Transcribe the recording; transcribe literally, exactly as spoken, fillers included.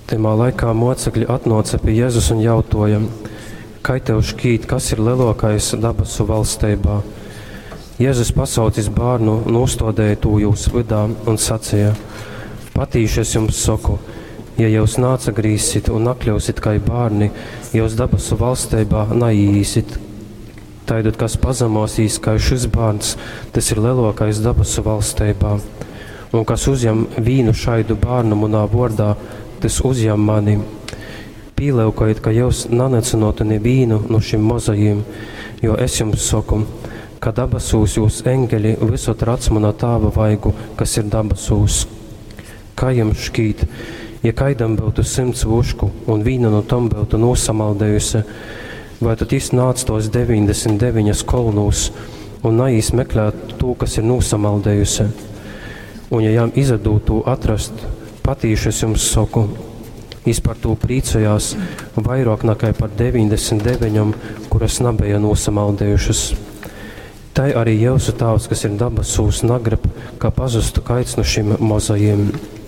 Timā laikā mocekļi atnāca pie Jēzus un jautāja: Kai tev šķīt, kas ir lielākais dabasu valstībā? Jēzus pasaucis bērnu un uzstādīja to jūsu vidā un sacīja: Patīši es jums saku, ja jūs neatgriezīsit un nekļūsit kā bērni, jūs dabasu valstībā neieiesit. Taidot, kas pazemosīs kā šis bērns, tas ir lielākais dabasu valstībā. Un kas uzņem vīnu šaidu bērnu manā vārdā, tas uzņem mani. Pīlēkojiet, ka jūs nanecinotu nevienu no šiem mazajiem, jo es jums saku, ka dabasūs jūs eņģeļi visot rats manā tāva vaigu, kas ir dabasūs. Kā jums šķīt, ja kaidam būtu simts vušku un vīna no tom būtu nosamaldējusi, vai tad iznāc tos deviņdesmit deviņas kolnūs un naīs meklēt to, kas ir nosamaldējusi? Un ja jām izadūtu atrast, patīši es jums saku, viņš par to priecājās vairāk nekā par deviņdesmit deviņām, kuras nebija nosamaldējušas. Tai arī jūsu tēvs, kas ir dabasūs, negrib, kā pazustu kaits no šiem mazajiem.